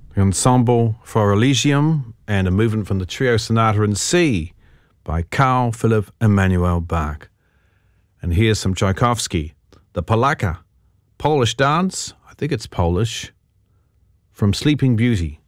the Ensemble for Elysium, and a movement from the Trio Sonata in C by Carl Philipp Emanuel Bach. And here's some Tchaikovsky, the Polaka, Polish dance, I think it's Polish, from Sleeping Beauty.